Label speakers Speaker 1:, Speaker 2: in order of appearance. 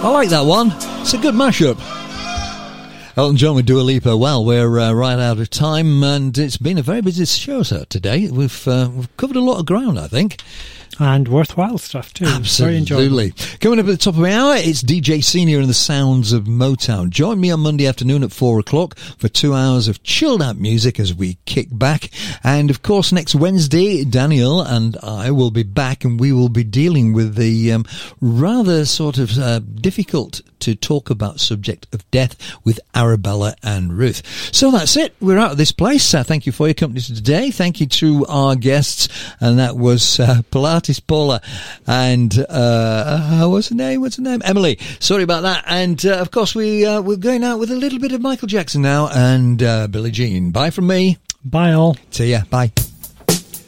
Speaker 1: I like that one. It's a good mashup. Elton John with Dua Lipa. Well, we're right out of time, and it's been a very busy show today. We've covered a lot of ground, I think.
Speaker 2: And worthwhile stuff too.
Speaker 1: Absolutely. Coming up at the top of the hour, it's DJ Senior and the Sounds of Motown. Join me on Monday afternoon at 4 o'clock for 2 hours of chilled out music as we kick back. And of course, next Wednesday, Daniel and I will be back, and we will be dealing with the rather sort of difficult to talk about subject of death with Arabella and Ruth. So that's it. We're out of this place. Thank you for your company today. Thank you to our guests, and that was Pilates Paula and what's her name? Emily. Sorry about that. And of course, we're going out with a little bit of Michael Jackson now and Billie Jean. Bye from me.
Speaker 2: Bye all.
Speaker 1: See ya. Bye.